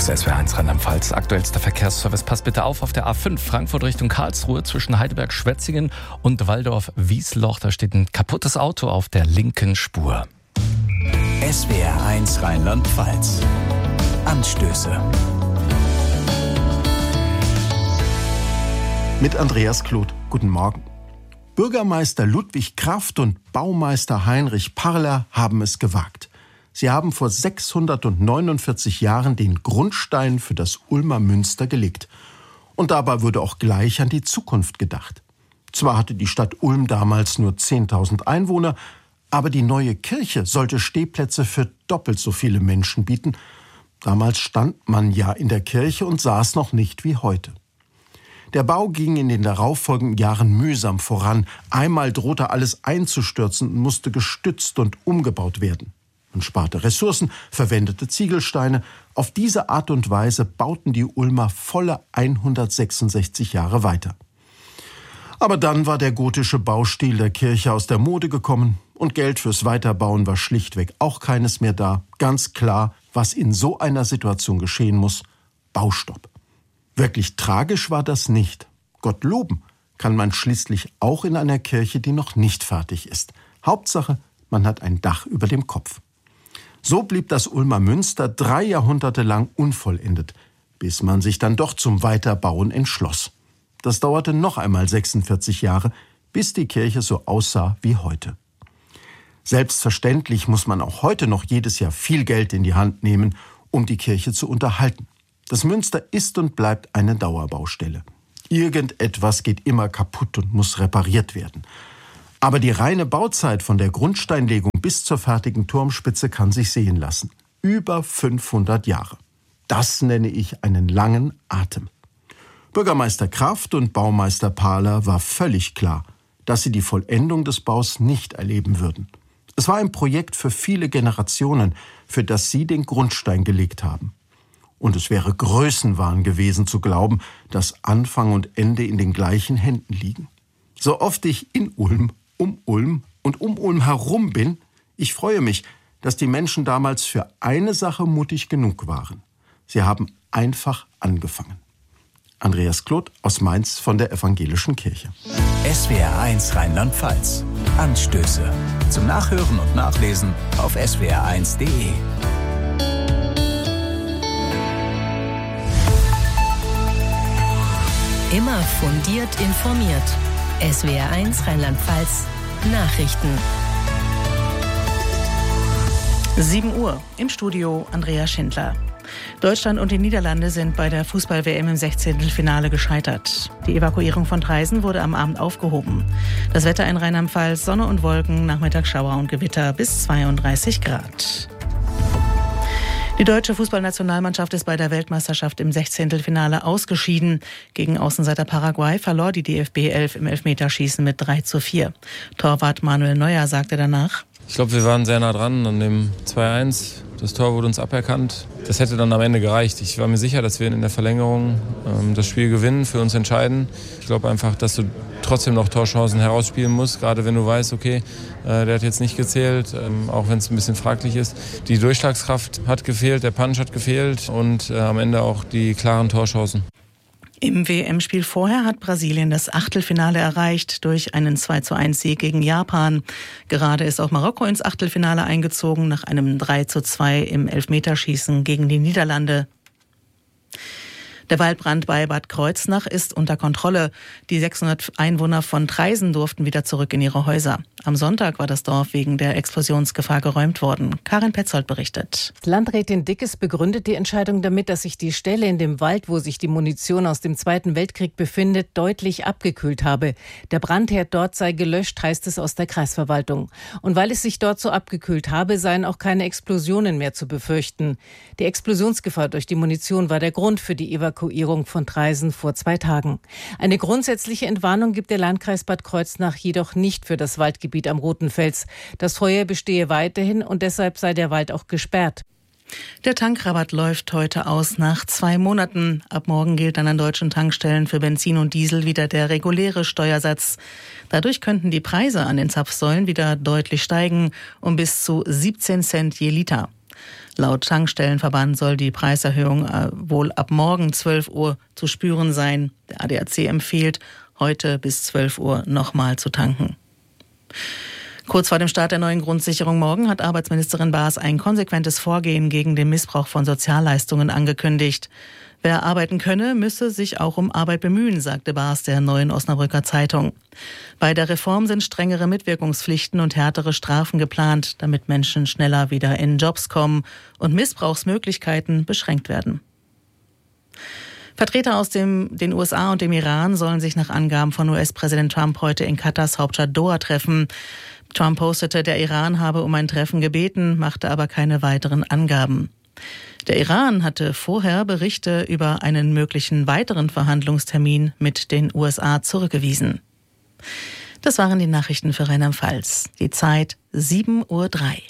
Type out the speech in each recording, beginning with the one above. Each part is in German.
ist SWR1 Rheinland-Pfalz. Aktuellster Verkehrsservice. Passt bitte auf der A5 Frankfurt Richtung Karlsruhe zwischen Heidelberg-Schwetzingen und Walldorf-Wiesloch. Da steht ein kaputtes Auto auf der linken Spur. SWR1 Rheinland-Pfalz. Anstöße. Mit Andreas Kloth. Guten Morgen. Bürgermeister Ludwig Kraft und Baumeister Heinrich Parler haben es gewagt. Sie haben vor 649 Jahren den Grundstein für das Ulmer Münster gelegt. Und dabei wurde auch gleich an die Zukunft gedacht. Zwar hatte die Stadt Ulm damals nur 10.000 Einwohner, aber die neue Kirche sollte Stehplätze für doppelt so viele Menschen bieten. Damals stand man ja in der Kirche und saß noch nicht wie heute. Der Bau ging in den darauffolgenden Jahren mühsam voran. Einmal drohte alles einzustürzen und musste gestützt und umgebaut werden. Man sparte Ressourcen, verwendete Ziegelsteine. Auf diese Art und Weise bauten die Ulmer volle 166 Jahre weiter. Aber dann war der gotische Baustil der Kirche aus der Mode gekommen und Geld fürs Weiterbauen war schlichtweg auch keines mehr da. Ganz klar, was in so einer Situation geschehen muss: Baustopp. Wirklich tragisch war das nicht. Gott loben kann man schließlich auch in einer Kirche, die noch nicht fertig ist. Hauptsache, man hat ein Dach über dem Kopf. So blieb das Ulmer Münster 3 Jahrhunderte lang unvollendet, bis man sich dann doch zum Weiterbauen entschloss. Das dauerte noch einmal 46 Jahre, bis die Kirche so aussah wie heute. Selbstverständlich muss man auch heute noch jedes Jahr viel Geld in die Hand nehmen, um die Kirche zu unterhalten. Das Münster ist und bleibt eine Dauerbaustelle. Irgendetwas geht immer kaputt und muss repariert werden. Aber die reine Bauzeit von der Grundsteinlegung bis zur fertigen Turmspitze kann sich sehen lassen. Über 500 Jahre. Das nenne ich einen langen Atem. Bürgermeister Kraft und Baumeister Parler war völlig klar, dass sie die Vollendung des Baus nicht erleben würden. Es war ein Projekt für viele Generationen, für das sie den Grundstein gelegt haben. Und es wäre Größenwahn gewesen zu glauben, dass Anfang und Ende in den gleichen Händen liegen. So oft ich in Ulm, um Ulm und um Ulm herum bin, ich freue mich, dass die Menschen damals für eine Sache mutig genug waren. Sie haben einfach angefangen. Andreas Kloth aus Mainz von der Evangelischen Kirche. SWR1 Rheinland-Pfalz. Anstöße. Zum Nachhören und Nachlesen auf swr1.de. Immer fundiert informiert. SWR1 Rheinland-Pfalz Nachrichten. 7 Uhr im Studio Andrea Schindler. Deutschland und die Niederlande sind bei der Fußball-WM im 16. Finale gescheitert. Die Evakuierung von Traisen wurde am Abend aufgehoben. Das Wetter in Rheinland-Pfalz: Sonne und Wolken, Nachmittagsschauer und Gewitter bis 32 Grad. Die deutsche Fußballnationalmannschaft ist bei der Weltmeisterschaft im 16. Finale ausgeschieden. Gegen Außenseiter Paraguay verlor die DFB 11 im Elfmeterschießen mit 3:4. Torwart Manuel Neuer sagte danach: Ich glaube, wir waren sehr nah dran an dem 2:1. Das Tor wurde uns aberkannt. Das hätte dann am Ende gereicht. Ich war mir sicher, dass wir in der Verlängerung das Spiel gewinnen, für uns entscheiden. Ich glaube einfach, dass du trotzdem noch Torchancen herausspielen musst, gerade wenn du weißt, okay, der hat jetzt nicht gezählt, auch wenn es ein bisschen fraglich ist. Die Durchschlagskraft hat gefehlt, der Punch hat gefehlt und am Ende auch die klaren Torchancen. Im WM-Spiel vorher hat Brasilien das Achtelfinale erreicht durch einen 2:1-Sieg gegen Japan. Gerade ist auch Marokko ins Achtelfinale eingezogen nach einem 3:2 im Elfmeterschießen gegen die Niederlande. Der Waldbrand bei Bad Kreuznach ist unter Kontrolle. Die 600 Einwohner von Traisen durften wieder zurück in ihre Häuser. Am Sonntag war das Dorf wegen der Explosionsgefahr geräumt worden. Karin Petzold berichtet. Landrätin Dickes begründet die Entscheidung damit, dass sich die Stelle in dem Wald, wo sich die Munition aus dem Zweiten Weltkrieg befindet, deutlich abgekühlt habe. Der Brandherd dort sei gelöscht, heißt es aus der Kreisverwaltung. Und weil es sich dort so abgekühlt habe, seien auch keine Explosionen mehr zu befürchten. Die Explosionsgefahr durch die Munition war der Grund für die Evakuierung von Traisen vor 2 Tagen. Eine grundsätzliche Entwarnung gibt der Landkreis Bad Kreuznach jedoch nicht für das Waldgebiet am Roten Fels. Das Feuer bestehe weiterhin und deshalb sei der Wald auch gesperrt. Der Tankrabatt läuft heute aus nach 2 Monaten. Ab morgen gilt dann an deutschen Tankstellen für Benzin und Diesel wieder der reguläre Steuersatz. Dadurch könnten die Preise an den Zapfsäulen wieder deutlich steigen, um bis zu 17 Cent je Liter. Laut Tankstellenverband soll die Preiserhöhung wohl ab morgen 12 Uhr zu spüren sein. Der ADAC empfiehlt, heute bis 12 Uhr nochmal zu tanken. Kurz vor dem Start der neuen Grundsicherung morgen hat Arbeitsministerin Baas ein konsequentes Vorgehen gegen den Missbrauch von Sozialleistungen angekündigt. Wer arbeiten könne, müsse sich auch um Arbeit bemühen, sagte Baas der Neuen Osnabrücker Zeitung. Bei der Reform sind strengere Mitwirkungspflichten und härtere Strafen geplant, damit Menschen schneller wieder in Jobs kommen und Missbrauchsmöglichkeiten beschränkt werden. Vertreter aus den USA und dem Iran sollen sich nach Angaben von US-Präsident Trump heute in Katars Hauptstadt Doha treffen. Trump postete, der Iran habe um ein Treffen gebeten, machte aber keine weiteren Angaben. Der Iran hatte vorher Berichte über einen möglichen weiteren Verhandlungstermin mit den USA zurückgewiesen. Das waren die Nachrichten für Rheinland-Pfalz. Die Zeit 7:03 Uhr.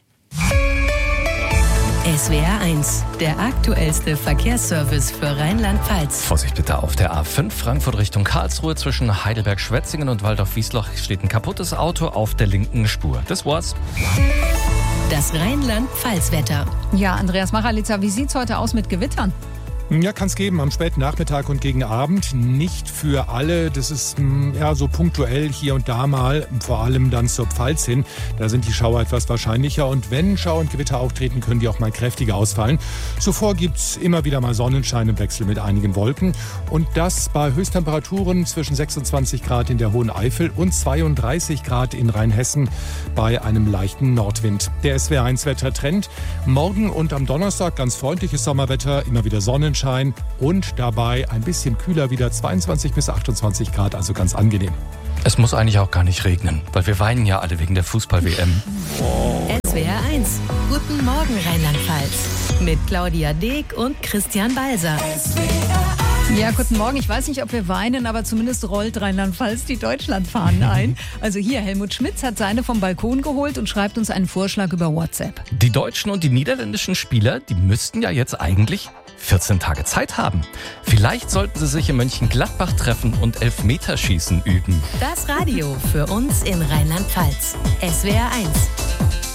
SWR 1, der aktuellste Verkehrsservice für Rheinland-Pfalz. Vorsicht bitte auf der A5 Frankfurt Richtung Karlsruhe zwischen Heidelberg-Schwetzingen und Waldorf-Wiesloch steht ein kaputtes Auto auf der linken Spur. Das war's. Das Rheinland-Pfalz-Wetter. Ja, Andreas Machalitzer, wie sieht's heute aus mit Gewittern? Ja, kann es geben am späten Nachmittag und gegen Abend. Nicht für alle. Das ist ja so punktuell hier und da mal, vor allem dann zur Pfalz hin. Da sind die Schauer etwas wahrscheinlicher. Und wenn Schau und Gewitter auftreten, können die auch mal kräftiger ausfallen. Zuvor gibt's immer wieder mal Sonnenschein im Wechsel mit einigen Wolken. Und das bei Höchsttemperaturen zwischen 26 Grad in der Hohen Eifel und 32 Grad in Rheinhessen bei einem leichten Nordwind. Der SWR1-Wettertrend. Morgen und am Donnerstag ganz freundliches Sommerwetter, immer wieder Sonnenschein. Und dabei ein bisschen kühler, wieder 22 bis 28 Grad, also ganz angenehm. Es muss eigentlich auch gar nicht regnen, weil wir weinen ja alle wegen der Fußball-WM. SWR 1, guten Morgen Rheinland-Pfalz. Mit Claudia Deek und Christian Balser. Ja, guten Morgen. Ich weiß nicht, ob wir weinen, aber zumindest rollt Rheinland-Pfalz die Deutschlandfahnen ein. Also hier, Helmut Schmitz hat seine vom Balkon geholt und schreibt uns einen Vorschlag über WhatsApp. Die deutschen und die niederländischen Spieler, die müssten ja jetzt eigentlich 14 Tage Zeit haben. Vielleicht sollten sie sich in Mönchengladbach treffen und Elfmeterschießen üben. Das Radio für uns in Rheinland-Pfalz. SWR 1.